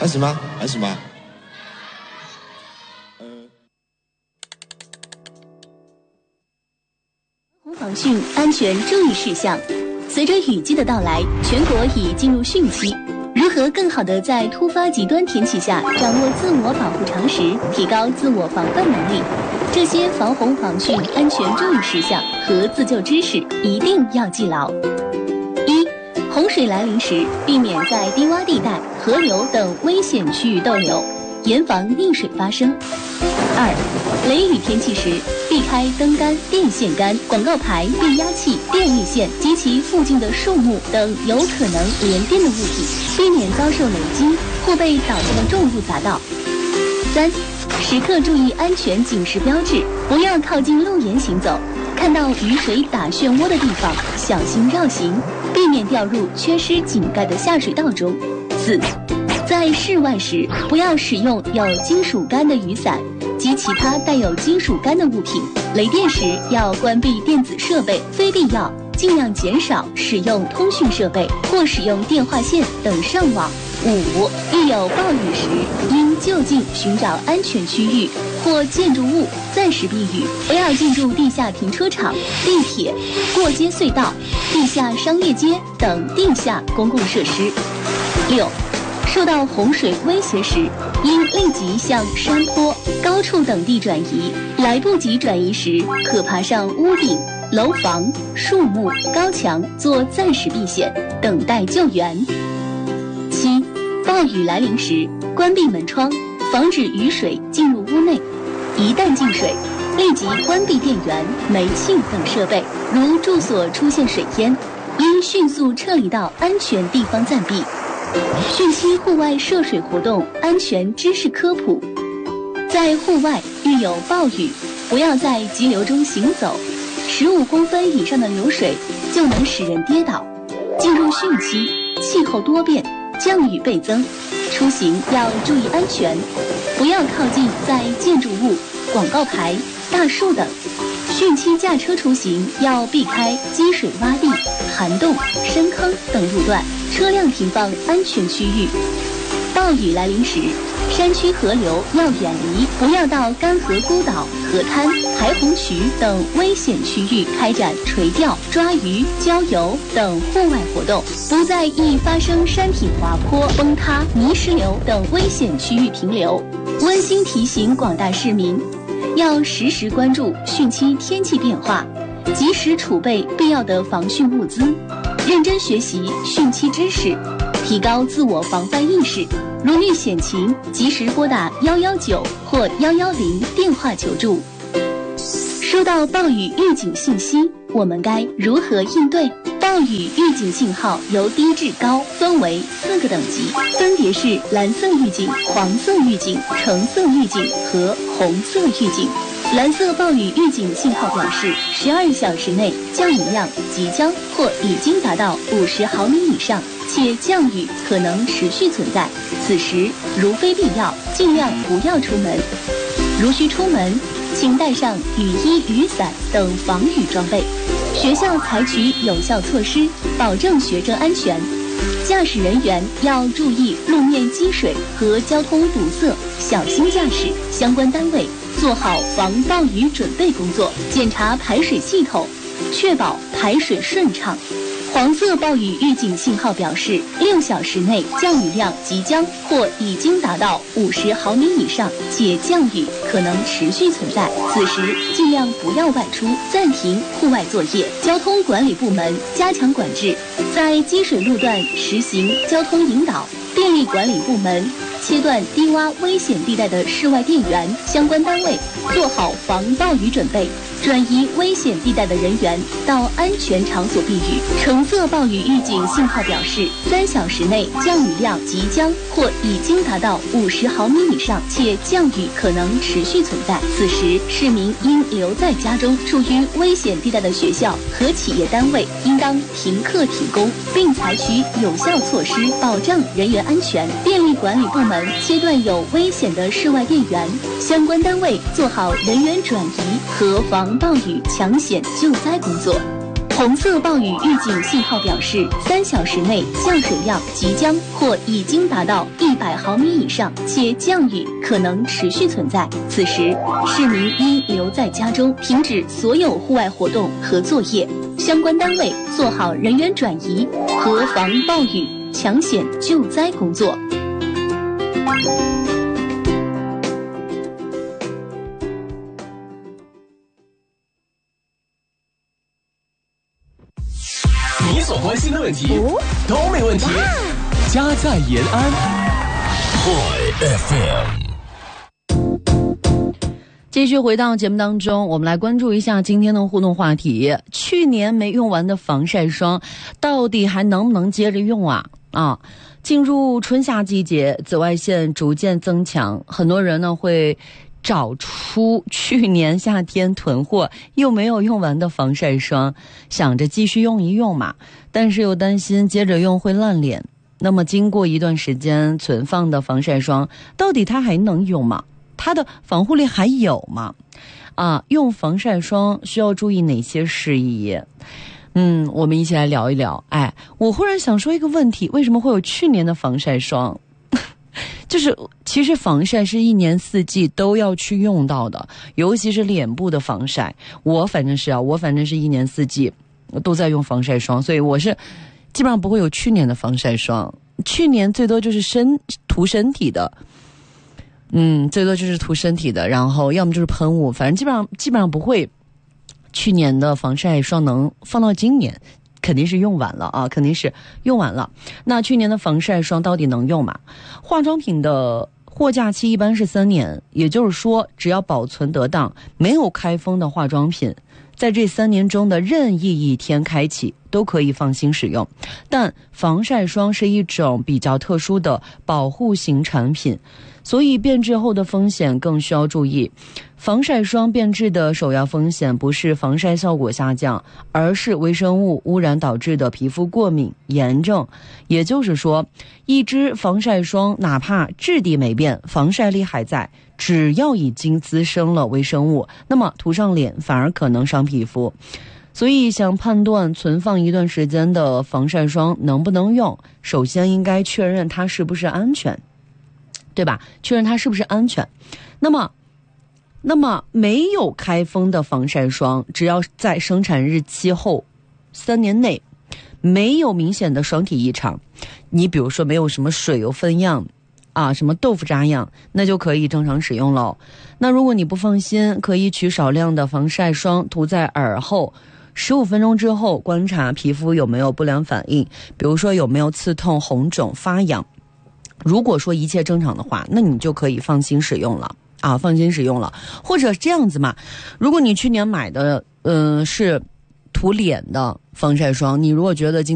开始吗？开始吗？ 防汛安全注意事项。随着雨季的到来，全国已进入汛期。如何更好地在突发极端天气下掌握自我保护常识，提高自我防范能力？这些防洪防汛安全注意事项和自救知识一定要记牢。一、洪水来临时，避免在低洼地带、河流等危险区域逗留，严防溺水发生。二、雷雨天气时，避开灯杆、电线杆、广告牌、变压器、电力线及其附近的树木等有可能连电的物体，避免遭受雷击或被倒下的重物砸到。三、时刻注意安全警示标志，不要靠近路沿行走，看到雨水打漩涡的地方，小心绕行，避免掉入缺失井盖的下水道中。四、在室外时，不要使用有金属杆的雨伞及其他带有金属杆的物品。雷电时要关闭电子设备，非必要尽量减少使用通讯设备或使用电话线等上网。五、遇有暴雨时，应就近寻找安全区域或建筑物暂时避雨，不要进入地下停车场、地铁、过街隧道、地下商业街等地下公共设施。六、受到洪水威胁时，应立即向山坡、高处等地转移，来不及转移时，可爬上屋顶、楼房、树木、高墙做暂时避险，等待救援。七、暴雨来临时，关闭门窗，防止雨水进入屋内。一旦进水，立即关闭电源、煤气等设备。如住所出现水淹，应迅速撤离到安全地方暂避。汛期户外涉水活动安全知识科普：在户外遇有暴雨，不要在急流中行走，15公分以上的流水就能使人跌倒。进入汛期，气候多变，降雨倍增，出行要注意安全，不要靠近在建筑物、广告牌、大树等。汛期驾车出行要避开积水洼地、涵洞、深坑等路段，车辆停放安全区域。暴雨来临时，山区河流要远离，不要到干涸孤岛、河滩、排洪渠等危险区域开展垂钓、抓鱼、郊游等户外活动，不在易发生山体滑坡、崩塌、泥石流等危险区域停留。温馨提醒广大市民，要时时关注汛期天气变化，及时储备必要的防汛物资，认真学习汛期知识，提高自我防范意识。如遇险情，及时拨打119或110电话求助。收到暴雨预警信息，我们该如何应对？暴雨预警信号由低至高分为4个等级，分别是蓝色预警、黄色预警、橙色预警和红色预警。蓝色暴雨预警信号表示，12小时内降雨量即将或已经达到50毫米以上，且降雨可能持续存在。此时如非必要，尽量不要出门。如需出门，请带上雨衣、雨伞等防雨装备。学校采取有效措施，保证学生安全。驾驶人员要注意路面积水和交通堵塞，小心驾驶。相关单位做好防暴雨准备工作，检查排水系统，确保排水顺畅。黄色暴雨预警信号表示，6小时内降雨量即将或已经达到50毫米以上，且降雨可能持续存在。此时尽量不要外出，暂停户外作业。交通管理部门加强管制，在积水路段实行交通引导。电力管理部门切断低洼危险地带的室外电源，相关单位做好防暴雨准备，转移危险地带的人员到安全场所避雨。橙色暴雨预警信号表示，3小时内降雨量即将或已经达到50毫米以上，且降雨可能持续存在。此时市民应留在家中，处于危险地带的学校和企业单位应当停课停工，并采取有效措施保障人员安全。电力管理部门切断有危险的室外电源，相关单位做好人员转移和防暴雨抢险救灾工作。红色暴雨预警信号表示，3小时内降水量即将或已经达到1 100毫米以上，且降雨可能持续存在。此时，市民应留在家中，停止所有户外活动和作业。相关单位做好人员转移和防暴雨、抢险救灾工作。 你所关心的问题都没问题，家在延安 Hoi FM。 继续回到节目当中，我们来关注一下今天的互动话题：去年没用完的防晒霜到底还能不能接着用啊？进入春夏季节，紫外线逐渐增强，很多人呢会找出去年夏天囤货又没有用完的防晒霜，想着继续用一用嘛，但是又担心接着用会烂脸。那么经过一段时间存放的防晒霜，到底它还能用吗？它的防护力还有吗？用防晒霜需要注意哪些事宜？我们一起来聊一聊。我忽然想说一个问题，为什么会有去年的防晒霜？就是其实防晒是1年4季都要去用到的，尤其是脸部的防晒。我反正是1年4季都在用防晒霜，所以我是基本上不会有去年的防晒霜。去年最多就是涂身体的，最多就是涂身体的，然后要么就是喷雾，反正基本上不会。去年的防晒霜能放到今年，肯定是用完了啊，肯定是用完了。那去年的防晒霜到底能用吗？化妆品的货架期一般是3年，也就是说，只要保存得当，没有开封的化妆品，在这3年中的任意一天开启都可以放心使用。但防晒霜是一种比较特殊的保护型产品，所以变质后的风险更需要注意。防晒霜变质的首要风险不是防晒效果下降，而是微生物污染导致的皮肤过敏、炎症。也就是说，一支防晒霜哪怕质地没变，防晒力还在，只要已经滋生了微生物，那么涂上脸反而可能伤皮肤。所以想判断存放一段时间的防晒霜能不能用，首先应该确认它是不是安全，对吧？确认它是不是安全。那么没有开封的防晒霜，只要在生产日期后3年内没有明显的霜体异常，你比如说没有什么水油分样什么豆腐渣样，那就可以正常使用了。那如果你不放心，可以取少量的防晒霜涂在耳后，15分钟之后观察皮肤有没有不良反应，比如说有没有刺痛、红肿、发痒。如果说一切正常的话，那你就可以放心使用了放心使用了。或者这样子嘛，如果你去年买的是涂脸的防晒霜，你如果觉得